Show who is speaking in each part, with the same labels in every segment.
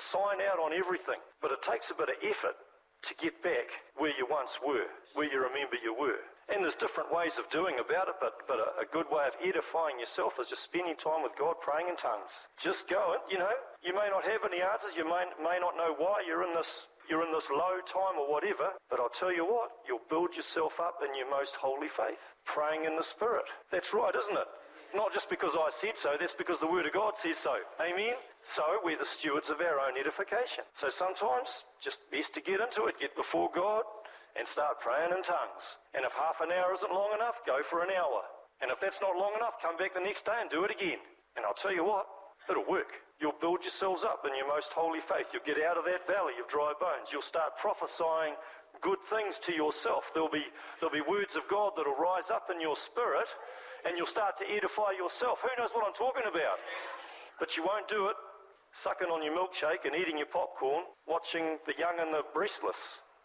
Speaker 1: sign out on everything. But it takes a bit of effort to get back where you once were, where you remember you were. And there's different ways of doing about it, but a good way of edifying yourself is just spending time with God, praying in tongues. Just go and, you may not have any answers, you may not know why you're in this low time or whatever, but I'll tell you what, you'll build yourself up in your most holy faith, praying in the Spirit. That's right, isn't it? Not just because I said so, that's because the Word of God says so. Amen? So we're the stewards of our own edification. So sometimes, just best to get into it, get before God and start praying in tongues. And if half an hour isn't long enough, go for an hour. And if that's not long enough, come back the next day and do it again. And I'll tell you what, it'll work. You'll build yourselves up in your most holy faith. You'll get out of that valley of dry bones. You'll start prophesying good things to yourself. There'll be words of God that'll rise up in your spirit, and you'll start to edify yourself. Who knows what I'm talking about? But you won't do it sucking on your milkshake and eating your popcorn, watching the young and the breastless.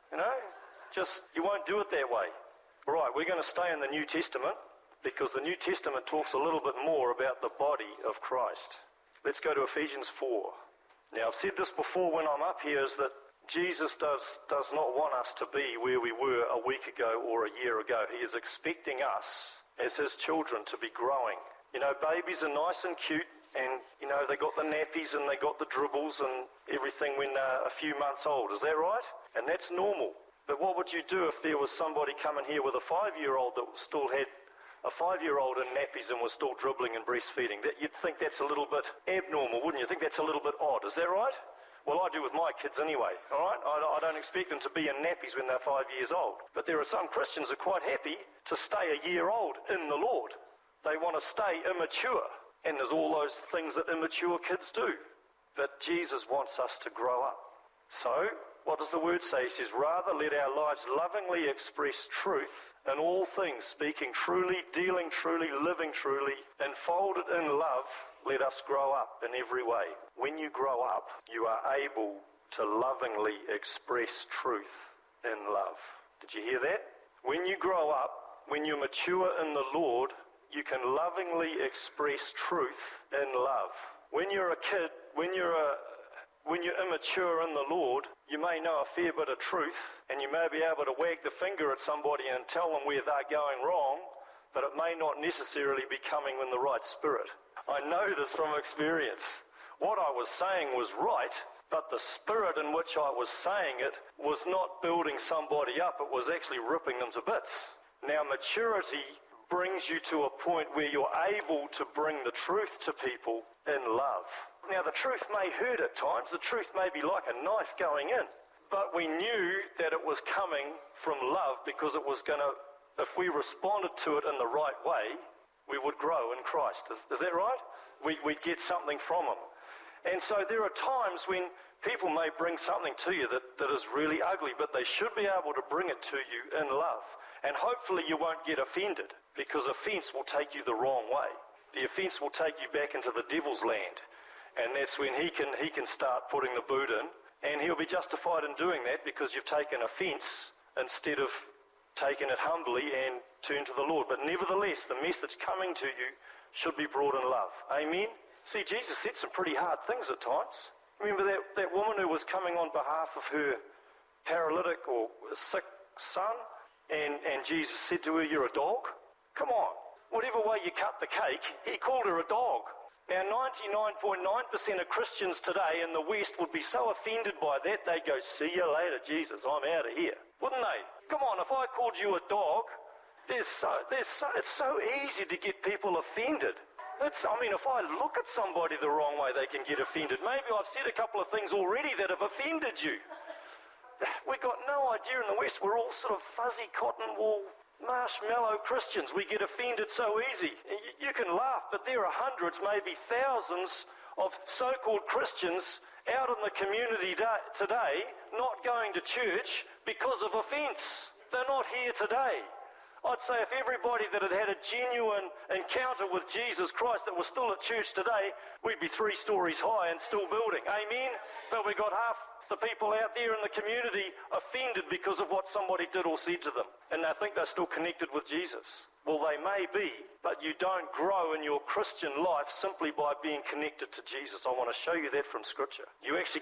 Speaker 1: You won't do it that way. Right, we're going to stay in the New Testament because the New Testament talks a little bit more about the body of Christ. Let's go to Ephesians 4. Now, I've said this before when I'm up here, is that Jesus does not want us to be where we were a week ago or a year ago. He is expecting us as his children to be growing. Babies are nice and cute, and, they got the nappies and they got the dribbles and everything when they're a few months old. Is that right? And that's normal. But what would you do if there was somebody coming here with a 5-year-old that still had a 5-year-old in nappies and was still dribbling and breastfeeding? You'd think that's a little bit abnormal, wouldn't you? Think that's a little bit odd. Is that right? Well, I do with my kids anyway, all right? I don't expect them to be in nappies when they're 5 years old. But there are some Christians who are quite happy to stay a year old in the Lord. They want to stay immature. And there's all those things that immature kids do. But Jesus wants us to grow up. So, what does the Word say? He says, rather let our lives lovingly express truth in all things, speaking truly, dealing truly, living truly, enfolded in love, let us grow up in every way. When you grow up, you are able to lovingly express truth in love. Did you hear that? When you grow up, when you're mature in the Lord, you can lovingly express truth in love. When you're a kid, when you're immature in the Lord, you may know a fair bit of truth, and you may be able to wag the finger at somebody and tell them where they're going wrong, but it may not necessarily be coming in the right spirit. I know this from experience. What I was saying was right, but the spirit in which I was saying it was not building somebody up, it was actually ripping them to bits. Now, maturity brings you to a point where you're able to bring the truth to people in love. Now, the truth may hurt at times. The truth may be like a knife going in. But we knew that it was coming from love because it was going to, if we responded to it in the right way, we would grow in Christ. Is that right? We'd get something from him. And so there are times when people may bring something to you that is really ugly, but they should be able to bring it to you in love. And hopefully you won't get offended, because offence will take you the wrong way. The offence will take you back into the devil's land. And that's when he can start putting the boot in, and he'll be justified in doing that because you've taken offence instead of taking it humbly and turn to the Lord. But nevertheless, the message coming to you should be brought in love. Amen? See, Jesus said some pretty hard things at times. Remember that woman who was coming on behalf of her paralytic or sick son, and Jesus said to her, "You're a dog?" Come on. Whatever way you cut the cake, he called her a dog. Now, 99.9% of Christians today in the West would be so offended by that, they'd go, "See you later, Jesus, I'm out of here." Wouldn't they? Come on, if I called you a dog, it's so easy to get people offended. If I look at somebody the wrong way, they can get offended. Maybe I've said a couple of things already that have offended you. We've got no idea in the West. We're all sort of fuzzy cotton wool, marshmallow Christians. We get offended so easy. You can laugh, but there are hundreds, maybe thousands of so-called Christians out in the community today not going to church because of offence. They're not here today. I'd say if everybody that had a genuine encounter with Jesus Christ that was still at church today, we'd be 3 stories high and still building. Amen? But we got half the people out there in the community offended because of what somebody did or said to them. And they think they're still connected with Jesus. Well, they may be, but you don't grow in your Christian life simply by being connected to Jesus. I want to show you that from Scripture. You actually